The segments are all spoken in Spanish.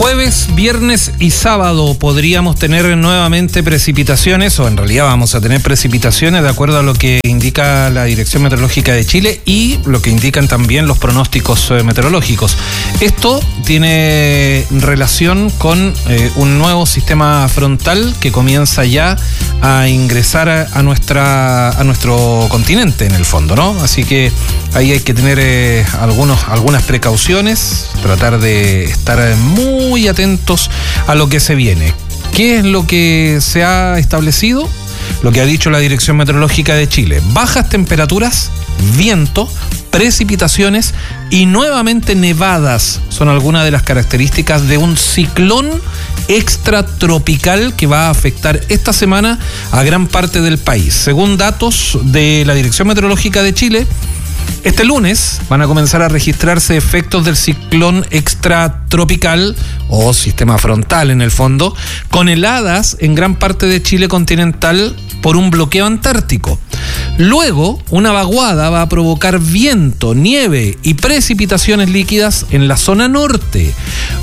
Jueves, viernes y sábado podríamos tener nuevamente precipitaciones, o en realidad vamos a tener precipitaciones de acuerdo a lo que indica la Dirección Meteorológica de Chile y lo que indican también los pronósticos meteorológicos. Esto tiene relación con un nuevo sistema frontal que comienza ya a ingresar a nuestro continente en el fondo, ¿no? Así que ahí hay que tener algunas precauciones, tratar de estar muy atentos a lo que se viene. ¿Qué es lo que se ha establecido? Lo que ha dicho la Dirección Meteorológica de Chile: bajas temperaturas, viento, precipitaciones y nuevamente nevadas son algunas de las características de un ciclón extratropical que va a afectar esta semana a gran parte del país. Según datos de la Dirección Meteorológica de Chile, este lunes van a comenzar a registrarse efectos del ciclón extratropical o sistema frontal en el fondo, con heladas en gran parte de Chile continental por un bloqueo antártico. Luego, una vaguada va a provocar viento, nieve y precipitaciones líquidas en la zona norte.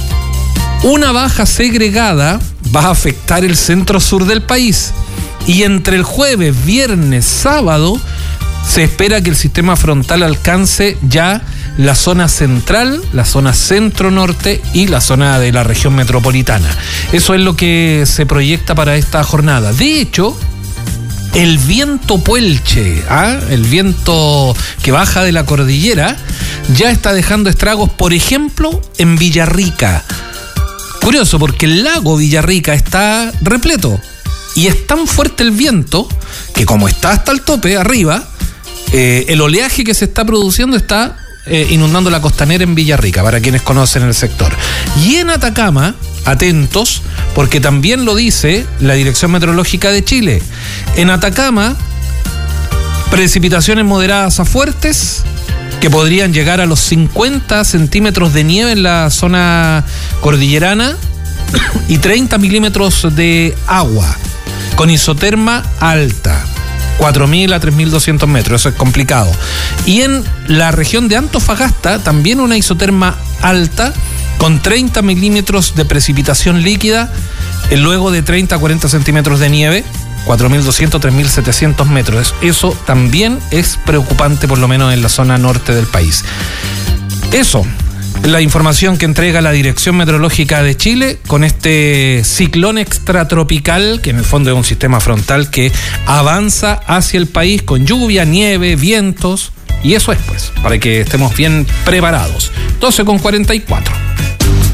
Una baja segregada va a afectar el centro-sur del país. Y entre el jueves, viernes, sábado, se espera que el sistema frontal alcance ya la zona central, la zona centro-norte y la zona de la región metropolitana. Eso es lo que se proyecta para esta jornada. De hecho, el viento puelche, el viento que baja de la cordillera, ya está dejando estragos, por ejemplo, en Villarrica. Curioso, porque el lago Villarrica está repleto y es tan fuerte el viento que, como está hasta el tope arriba, el oleaje que se está produciendo está inundando la costanera en Villarrica, para quienes conocen el sector. Y en Atacama, atentos, porque también lo dice la Dirección Meteorológica de Chile. En Atacama, precipitaciones moderadas a fuertes que podrían llegar a los 50 centímetros de nieve en la zona cordillerana y 30 milímetros de agua, con isoterma alta. 4.000 a 3.200 metros, eso es complicado. Y en la región de Antofagasta, también una isoterma alta, con 30 milímetros de precipitación líquida, luego de 30 a 40 centímetros de nieve, 4.200, 3.700 metros. Eso también es preocupante, por lo menos en la zona norte del país. Eso, la información que entrega la Dirección Meteorológica de Chile con este ciclón extratropical, que en el fondo es un sistema frontal que avanza hacia el país con lluvia, nieve, vientos, y eso es, pues, para que estemos bien preparados. 12:44.